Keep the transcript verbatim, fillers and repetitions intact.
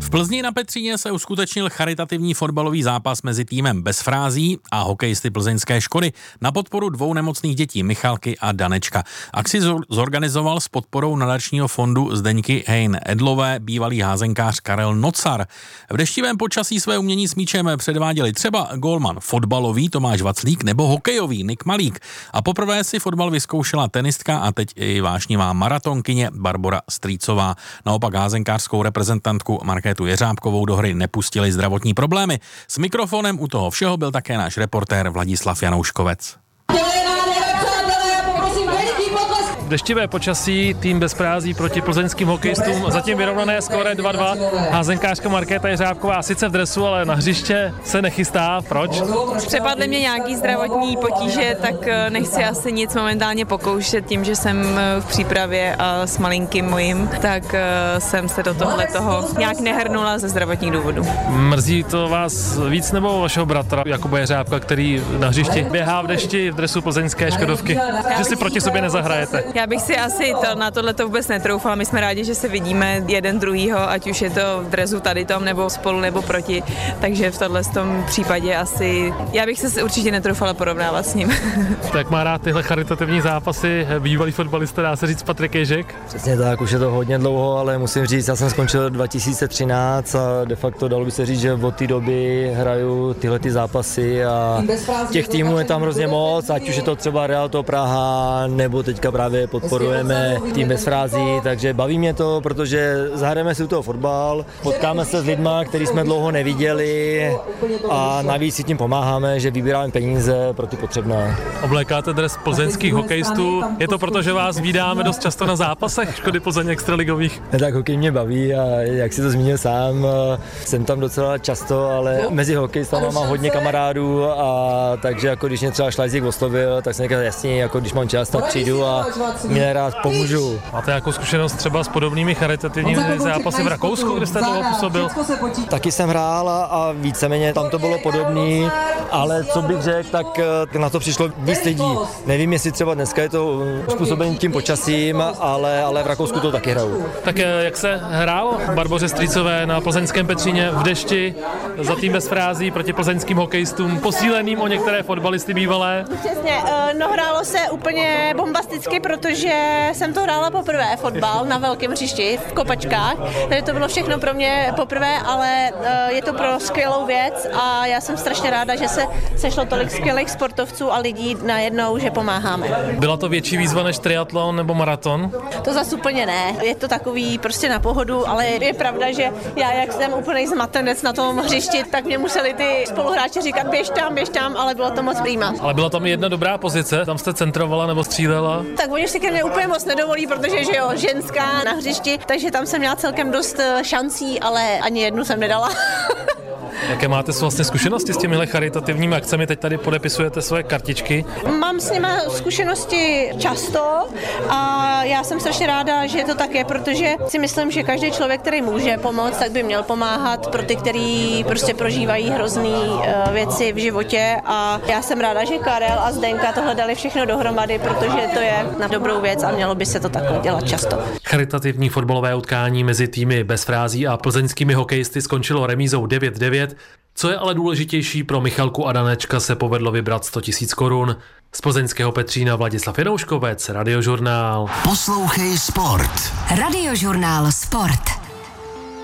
V Plzni na Petříně se uskutečnil charitativní fotbalový zápas mezi týmem Bez frází a hokejisty plzeňské Škody na podporu dvou nemocných dětí Michalky a Danečka. Akci zorganizoval s podporou nadačního fondu Zdeňky Hein Edlové bývalý házenkář Karel Nocar. V deštivém počasí své umění s míčem předváděli třeba gólman fotbalový Tomáš Vaclík nebo hokejový Nik Malík. A poprvé si fotbal vyzkoušela tenistka a teď i vášnivá maratonkyně Barbora Strýcová. Naopak házenkářskou reprezentantku Markétu Jeřábkovou do hry nepustili zdravotní problémy. S mikrofonem u toho všeho byl také náš reportér Vladislav Janouškovec. Deštivé počasí, tým Bez frází proti plzeňským hokejistům, zatím vyrovnané skóre dva dva. Házenkářka Markéta Jeřábková sice v dresu, ale na hřiště se nechystá. Proč? Přepadly mě nějaký zdravotní potíže, tak nechci asi nic momentálně pokoušet tím, že jsem v přípravě a s malinkým mojím, tak jsem se do tohle toho nějak nehrnula ze zdravotních důvodů. Mrzí to vás víc nebo vašeho bratra Jakuba Jeřábka, který na hřišti běhá v dešti v dresu plzeňské Škodovky, že si proti sobě nezahrajete? Já bych si asi to, na tohle to vůbec netroufala. My jsme rádi, že se vidíme jeden druhýho, ať už je to v dresu tady tom, nebo spolu, nebo proti. Takže v tomhle tom případě asi, já bych se určitě netroufala porovnávat s ním. Tak má rád tyhle charitativní zápasy bývalý fotbalista, dá se říct Patrik Ježek? Přesně tak, už je to hodně dlouho, ale musím říct, já jsem skončil dva tisíce třináct a de facto dalo by se říct, že od té doby hraju tyhle ty zápasy a těch týmů je tam hrozně moc, ať už je to třeba Real to Praha, nebo teďka právě podporujeme tým Bez frází, takže baví mě to, protože zahrajeme si u toho fotbal, potkáme se s lidma, který jsme dlouho neviděli a navíc si tím pomáháme, že vybíráme peníze pro ty potřebné. Oblékáte dres plzeňských hokejistů, je to proto, že vás vídáme dost často na zápasech Škody Plzeň extraligových? Ne, tak hokej mě baví a jak si to zmínil sám, jsem tam docela často, ale mezi hokejistama mám hodně kamarádů a takže jako když mě třeba Šlajzík oslovil, tak jsem říkal jasně, jako když mám čas, tak přijdu a mě rád pomůžu. Máte jako zkušenost třeba s podobnými charitativními zápasy v Rakousku, kde jste toho působil? Taky jsem hrál a, a víceméně tam to bylo podobný, ale co bych řekl, tak na to přišlo víc lidí. Nevím, jestli třeba dneska je to způsobený tím počasím, ale, ale v Rakousku to taky hraju. Tak jak se hrálo Barboře Strýcové na plzeňském Petříně v dešti za tým Bez frází proti plzeňským hokejistům, posíleným o některé fotbalisty bývalé? Přesně, no hrálo se úplně bombasticky, protože jsem to hrála poprvé fotbal na velkém hřišti v Kopačkách, takže to bylo všechno pro mě poprvé, ale je to pro skvělou věc a já jsem strašně ráda, že se sešlo tolik skvělých sportovců a lidí najednou, že pomáháme. Byla to větší výzva než triatlon nebo maraton? To zase úplně ne, je to takový prostě na pohodu, ale je pravda, že já jak jsem úplnej zmatenec na tom hřišti, tak mě museli ty spoluhráči říkat běž tam, běž tam, ale bylo to moc prýma. Ale byla tam jedna dobrá pozice, tam jste centrovala nebo střílela? Tak oni si ke mně úplně moc nedovolí, protože že jo, ženská na hřišti, takže tam jsem měla celkem dost šancí, ale ani jednu jsem nedala. Jaké máte vlastně zkušenosti s těmihle charitativními akcemi? Teď tady podepisujete svoje kartičky. Mám s nimi zkušenosti často a já jsem strašně ráda, že to tak je, protože si myslím, že každý člověk, který může pomoct, tak by měl pomáhat pro ty, kteří prostě prožívají hrozný věci v životě a já jsem ráda, že Karel a Zdenka tohle dali všechno dohromady, protože to je na dobrou věc a mělo by se to takhle dělat často. Charitativní fotbalové utkání mezi týmy Bez frází a plzeňskými hokejisty skončilo remízou devět devět. Co je ale důležitější, pro Michalku a Danečka se povedlo vybrat sto tisíc korun. Z plzeňského Petřína Vladislav Janouškovec, Radiožurnál. Poslouchej sport. Radiožurnál Sport.